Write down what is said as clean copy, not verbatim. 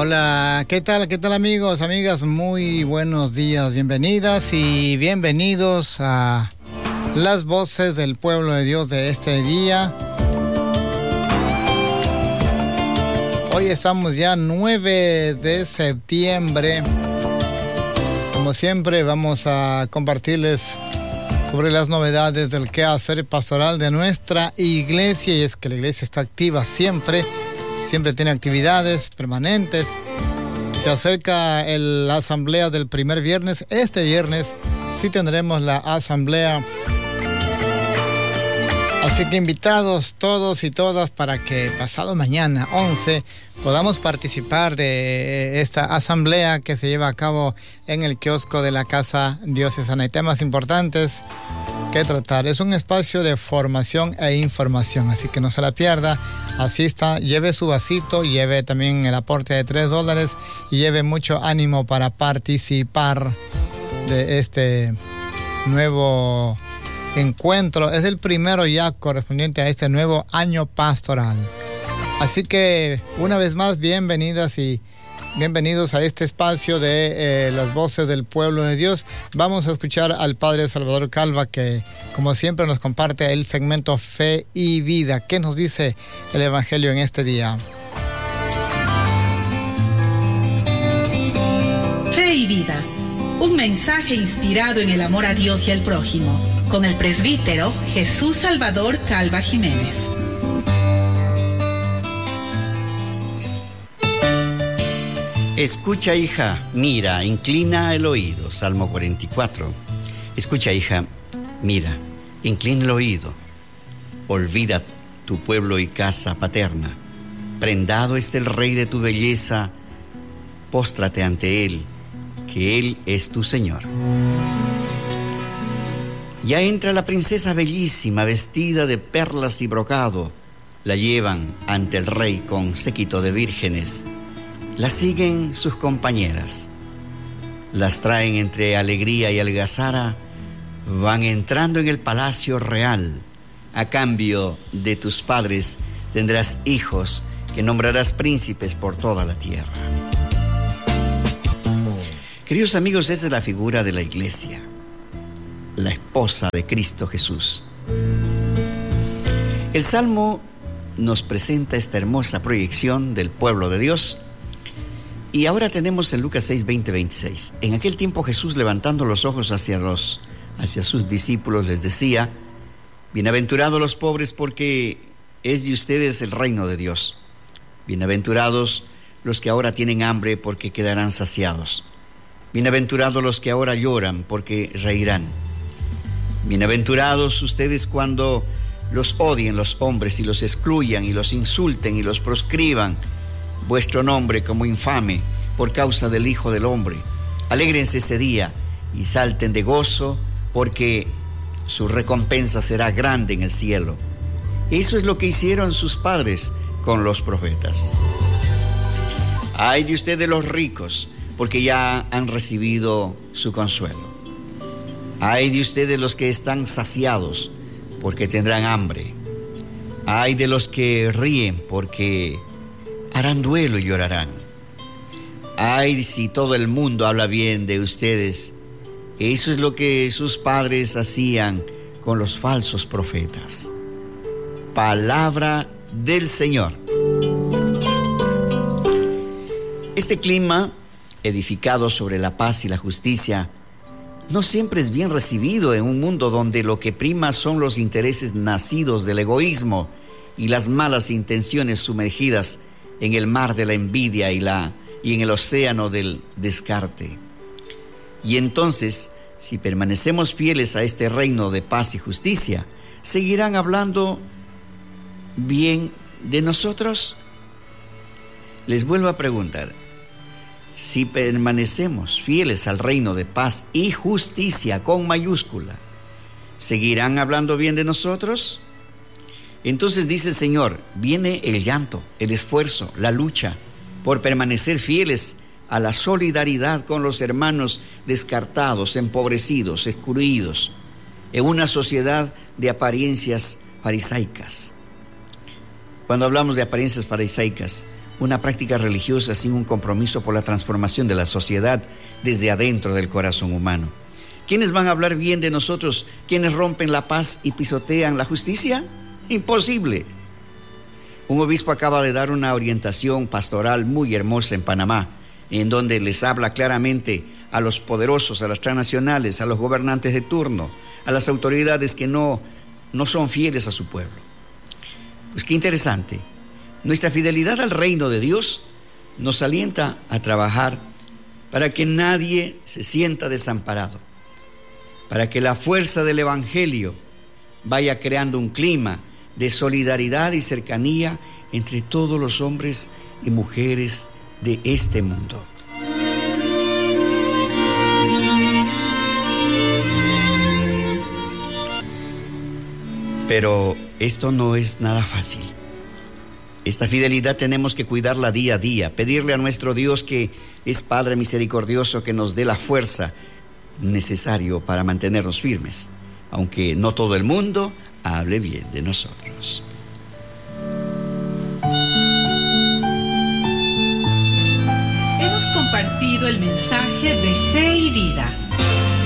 Hola, ¿qué tal? ¿Qué tal amigos, amigas? Muy buenos días, bienvenidas y bienvenidos a las voces del pueblo de Dios de este día. Hoy estamos ya 9 de septiembre. Como siempre vamos a compartirles sobre las novedades del quehacer pastoral de nuestra iglesia. Y es que la iglesia está activa siempre tiene actividades permanentes. Se acerca la asamblea del primer viernes. Este viernes sí tendremos la asamblea. Así que invitados todos y todas para que pasado mañana 11 podamos participar de esta asamblea que se lleva a cabo en el kiosco de la Casa Diocesana. Hay temas importantes que tratar. Es un espacio de formación e información, así que no se la pierda. Asista, lleve su vasito, lleve también el aporte de $3 y lleve mucho ánimo para participar de este nuevo encuentro. Es el primero ya correspondiente a este nuevo año pastoral. Así que una vez más, bienvenidas y bienvenidos a este espacio de las voces del pueblo de Dios. Vamos a escuchar al Padre Salvador Calva, que como siempre nos comparte el segmento Fe y Vida. ¿Qué nos dice el Evangelio en este día? Fe y Vida, un mensaje inspirado en el amor a Dios y al prójimo, con el presbítero Jesús Salvador Calva Jiménez. Escucha, hija, mira, inclina el oído. Salmo 44. Escucha, hija, mira, inclina el oído. Olvida tu pueblo y casa paterna. Prendado está el rey de tu belleza. Póstrate ante él, que él es tu Señor. Ya entra la princesa bellísima, vestida de perlas y brocado. La llevan ante el rey con séquito de vírgenes. La siguen sus compañeras. Las traen entre alegría y algazara. Van entrando en el palacio real. A cambio de tus padres tendrás hijos que nombrarás príncipes por toda la tierra. Queridos amigos, esa es la figura de la iglesia, la esposa de Cristo Jesús. El Salmo nos presenta esta hermosa proyección del pueblo de Dios. Y ahora tenemos en Lucas 6, 20, 26. En aquel tiempo Jesús, levantando los ojos hacia sus discípulos, les decía: bienaventurados los pobres, porque es de ustedes el reino de Dios. Bienaventurados los que ahora tienen hambre, porque quedarán saciados. Bienaventurados los que ahora lloran, porque reirán. Bienaventurados ustedes cuando los odien los hombres y los excluyan y los insulten y los proscriban vuestro nombre como infame por causa del Hijo del Hombre. Alégrense ese día y salten de gozo, porque su recompensa será grande en el cielo. Eso es lo que hicieron sus padres con los profetas. Ay de ustedes los ricos, porque ya han recibido su consuelo. Ay de ustedes los que están saciados, porque tendrán hambre. Ay de los que ríen, porque harán duelo y llorarán. Ay, si todo el mundo habla bien de ustedes. Eso es lo que sus padres hacían con los falsos profetas. Palabra del Señor. Este clima, edificado sobre la paz y la justicia, no siempre es bien recibido en un mundo donde lo que prima son los intereses nacidos del egoísmo y las malas intenciones sumergidas en el mar de la envidia y en el océano del descarte. Y entonces, si permanecemos fieles a este reino de paz y justicia, ¿seguirán hablando bien de nosotros? Les vuelvo a preguntar, si permanecemos fieles al reino de paz y justicia con mayúscula, ¿seguirán hablando bien de nosotros? Entonces dice el Señor, viene el llanto, el esfuerzo, la lucha por permanecer fieles a la solidaridad con los hermanos descartados, empobrecidos, excluidos, en una sociedad de apariencias farisaicas. Cuando hablamos de apariencias farisaicas, una práctica religiosa sin un compromiso por la transformación de la sociedad desde adentro del corazón humano. ¿Quiénes van a hablar bien de nosotros? ¿Quiénes rompen la paz y pisotean la justicia? Imposible. Un obispo acaba de dar una orientación pastoral muy hermosa en Panamá, en donde les habla claramente a los poderosos, a las transnacionales, a los gobernantes de turno, a las autoridades que no son fieles a su pueblo. Pues qué interesante. Nuestra fidelidad al reino de Dios nos alienta a trabajar para que nadie se sienta desamparado, para que la fuerza del Evangelio vaya creando un clima de solidaridad y cercanía entre todos los hombres y mujeres de este mundo. Pero esto no es nada fácil. Esta fidelidad tenemos que cuidarla día a día, pedirle a nuestro Dios, que es Padre misericordioso, que nos dé la fuerza necesaria para mantenernos firmes, aunque no todo el mundo hable bien de nosotros. Hemos compartido el mensaje de fe y vida.